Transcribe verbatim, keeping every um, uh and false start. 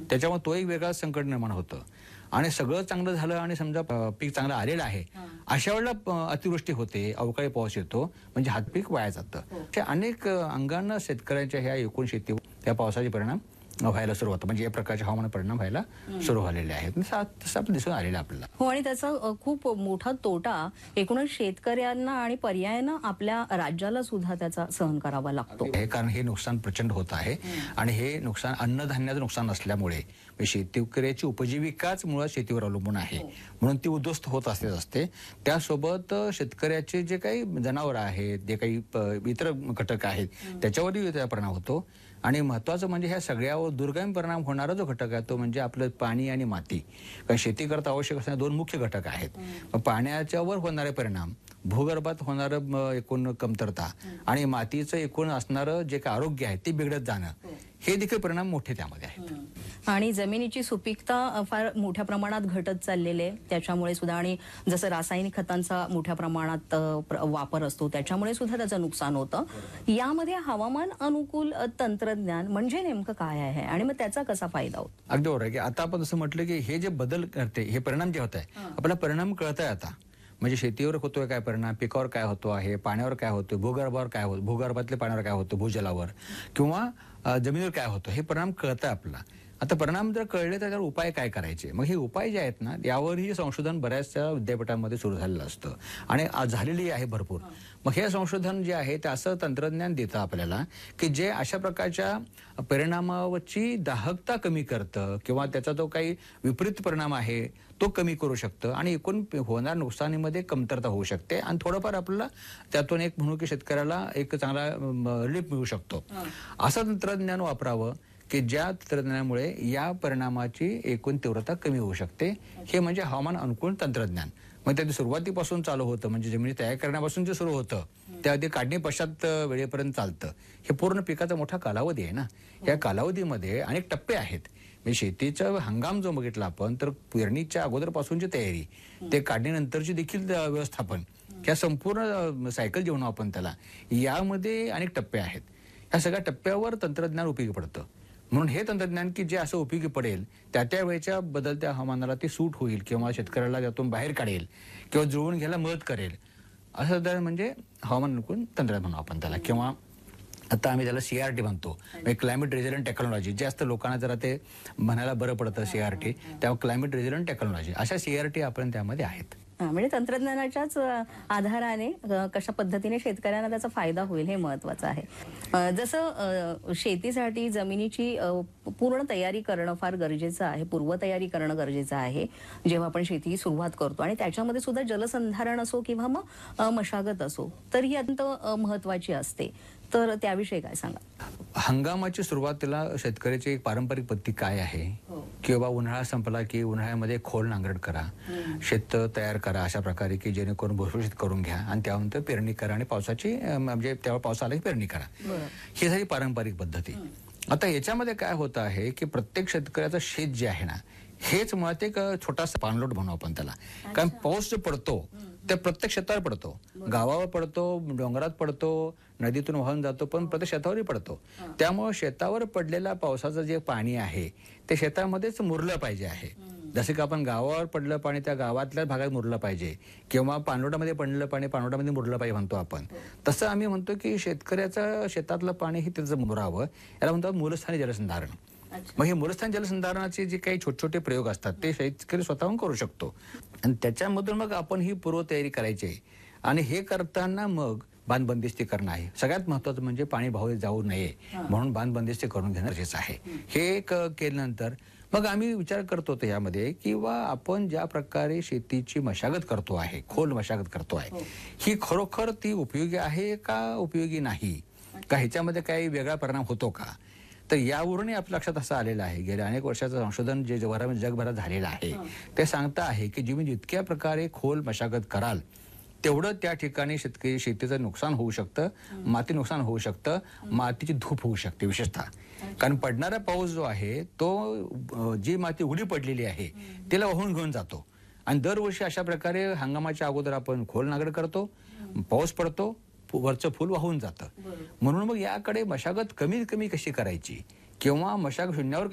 त्याच्यामुळे तो एक वेगळा संकट निर्माण होतं. आणि सगळं चांगलं झालं आणि समजा पीक चांगलं आलेलं आहे, अशा वेळेला अतिवृष्टी होते, अवकाळी पाऊस येतो, म्हणजे हातपीक वाया जातं. अनेक अंगांना शेतकऱ्यांच्या ह्या एकूण शेतीवर त्या पावसाचे परिणाम व्हायला सुरू होतं, म्हणजे या प्रकारचे हवामान परिणाम व्हायला सुरू झालेले आहेत. तसं आपलं दिसून आलेलं आपल्याला. हो, आणि त्याचा खूप मोठा तोटा एकूणच शेतकऱ्यांना आणि पर्यायानं आपल्या राज्याला सुद्धा त्याचा सहन करावा लागतो. हे कारण हे नुकसान प्रचंड होत आहे आणि हे नुकसान अन्नधान्याचं नुकसान असल्यामुळे शेतकऱ्याची उपजीविकाच मुळात शेतीवर अवलंबून आहे, म्हणून ती उद्ध्वस्त होत असतेच असते. त्यासोबत शेतकऱ्याचे जे काही जनावर आहेत, जे काही इतर घटक आहेत, त्याच्यावरही त्याचा परिणाम होतो. आणि महत्वाचं म्हणजे ह्या सगळ्यावर दुर्गम परिणाम होणारा जो घटक आहे तो म्हणजे आपलं पाणी आणि माती. कारण शेती करता आवश्यक असणारे दोन मुख्य घटक आहेत. पाण्याच्यावर होणारे परिणाम, भूगर्भात होणारं एकूण कमतरता आणि मातीचं एकूण असणारं जे काही आरोग्य आहे ते बिघडत जाणं, हे देखील परिणाम मोठे त्यामध्ये आहेत. आणि जमिनीची सुपीकता फार मोठ्या प्रमाणात घटत चाललेली आहे त्याच्यामुळे सुद्धा, आणि जसं रासायनिक खतांचा मोठ्या प्रमाणात वापर असतो त्याच्यामुळे सुद्धा त्याचं नुकसान होतं. यामध्ये हवामान अनुकूल तंत्रज्ञान म्हणजे नेमकं काय आहे आणि मग त्याचा कसा फायदा होतो? अगदी बरोबर आहे की आता आपण जसं म्हटलं की हे जे बदल करते, हे परिणाम जे होत आहे, आपल्याला परिणाम कळत आहे आता. म्हणजे शेतीवर होतोय काय परिणाम, पिकावर काय होतो आहे, पाण्यावर काय होतो, भूगर्भावर काय होतं, भूगर्भातल्या पाण्यावर काय होतं, भूजलावर किंवा जमिनीवर काय होतं, हे परिणाम कळतं आपल्याला. आता परिणाम जर कळले तर त्यावर उपाय काय करायचे, मग हे उपाय जे आहेत ना यावरही संशोधन बऱ्याचशा विद्यापीठांमध्ये सुरू झालेलं असतं आणि झालेली आहे भरपूर. मग हे संशोधन जे आहे ते असं तंत्रज्ञान देतं आपल्याला की जे अशा प्रकारच्या परिणामावरची दाहकता कमी करतं किंवा त्याचा जो काही विपरीत परिणाम आहे तो कमी करू शकतं आणि एकूण होणाऱ्या नुकसानीमध्ये कमतरता होऊ शकते आणि थोडंफार आपल्याला त्यातून एक म्हणू की शेतकऱ्याला एक चांगला रिलीफ मिळू शकतो. असं तंत्रज्ञान वापरावं की ज्या तंत्रज्ञानामुळे या परिणामाची एकूण तीव्रता कमी होऊ शकते. हे म्हणजे हवामान अनुकूल तंत्रज्ञान. मग त्याची सुरुवातीपासून चालू होतं, म्हणजे जमिनी तयार करण्यापासून जे सुरू होतं त्या आधी काढणी पश्चात वेळेपर्यंत चालतं. हे पूर्ण पिकाचा मोठा कालावधी आहे ना. या कालावधीमध्ये अनेक टप्पे आहेत. म्हणजे शेतीचा हंगाम जो बघितला आपण तर पेरणीच्या अगोदरपासूनची तयारी, ते काढणीनंतरची देखील व्यवस्थापन, या संपूर्ण सायकल जे म्हणू आपण त्याला, यामध्ये अनेक टप्पे आहेत. या सगळ्या टप्प्यावर तंत्रज्ञान उपयोगी पडतं. म्हणून हे तंत्रज्ञान की जे असं उपयोगी पडेल त्या त्या वेळेच्या बदलत्या हवामानाला ते सूट होईल किंवा शेतकऱ्याला त्यातून बाहेर काढेल किंवा जुळवून घ्यायला मदत करेल, असं तर म्हणजे हवामान अनुकूल तंत्रज्ञान म्हणू आपण त्याला. किंवा आता आम्ही त्याला सी आर टी म्हणतो, क्लायमेट रेझिलियंट टेक्नॉलॉजी. जास्त लोकांना जरा ते म्हणायला बरं पडतं सी आर टी, तेव्हा क्लायमेट रेझिलियंट टेक्नॉलॉजी, अशा सी आर टी आपण त्यामध्ये आहेत. म्हणजे तंत्रज्ञानाच्याच आधाराने कशा पद्धतीने शेतकऱ्यांना त्याचा फायदा होईल हे महत्वाचं आहे. जसं शेतीसाठी जमिनीची पूर्ण तयारी करणं फार गरजेचं आहे, पूर्वतयारी करणं गरजेचं आहे जेव्हा आपण शेती सुरुवात करतो, आणि त्याच्यामध्ये सुद्धा जलसंधारण असो किंवा मग मशागत असो तर ही अत्यंत महत्वाची असते. तर त्याविषयी काय सांगा? हंगामाची सुरुवातीला शेतकऱ्याची एक पारंपरिक पद्धती काय आहे, किंवा उन्हाळा संपला की उन्हाळ्यामध्ये खोल नांगरट करा, शेत तयार करा अशा प्रकारे की जेणेकरून भुसभुशीत करून घ्या आणि त्यानंतर पेरणी करा आणि पावसाची म्हणजे तेव्हा पाऊस आला की पेरणी करा. ही झाली पारंपरिक पद्धती. आता याच्यामध्ये काय होतं आहे की प्रत्येक शेतकऱ्याचं शेत जे आहे ना हेच मुळात एक छोटासा पाणलोट म्हणू आपण त्याला. कारण पाऊस जो पडतो ते प्रत्येक शेतावर पडतो, गावावर पडतो, डोंगरात पडतो, नदीतून वाहून जातो, पण प्रत्येक शेतावरही पडतो. त्यामुळे शेतावर पडलेल्या पावसाचं जे पाणी आहे ते शेतामध्येच मुरलं पाहिजे आहे. जसे की आपण गावावर पडलं पाणी त्या गावातल्या भागात मुरलं पाहिजे किंवा पाणलोटामध्ये पडलेलं पाणी पाणलोटामध्ये मुरलं पाहिजे म्हणतो आपण. तसं आम्ही म्हणतो की शेतकऱ्याचं शेतातलं पाणी हे त्याचं मुरावं, याला म्हणतो मूलस्थानी जलसंधारण. मग हे मूलस्थान जलसंधारणाचे जे काही छोटे छोटे प्रयोग असतात ते शेतकरी स्वतःहून करू शकतो आणि त्याच्यामधून मग आपण ही पूर्वतयारी करायची आहे. आणि हे करताना मग बांधबंदिस्ती करणं आहे सगळ्यात महत्वाचं. म्हणजे पाणी भाव जाऊ नये म्हणून बांधबंदिस्ती करून घेणं गरजेचं आहे. हे केल्यानंतर मग आम्ही विचार करतो होतो यामध्ये किंवा आपण ज्या प्रकारे शेतीची मशागत करतो आहे, खोल मशागत करतो आहे, ही खरोखर ती उपयोगी आहे का उपयोगी नाही, का ह्याच्यामध्ये काही वेगळा परिणाम होतो का. तर यावरूनही आपल्या लक्षात असं आलेलं आहे, गेल्या अनेक वर्षाचं संशोधन जे जगभरात झालेलं आहे ते सांगतं आहे की तुम्ही जितक्या प्रकारे खोल मशागत कराल तेवढं त्या ठिकाणी शेतकरी शेतीचं नुकसान होऊ शकतं, माती नुकसान होऊ शकतं, मातीची धूप होऊ शकते विशेषतः. कारण पडणारा पाऊस जो आहे तो जी माती उघडी पडलेली आहे तिला वाहून घेऊन जातो आणि दरवर्षी अशा प्रकारे हंगामाच्या अगोदर आपण खोल नांगरट करतो, पाऊस पडतो, वरचं फुल वाहून जातं. म्हणून मग याकडे मशागत कमीत कमी कशी करायची किंवा मशागत शून्यावर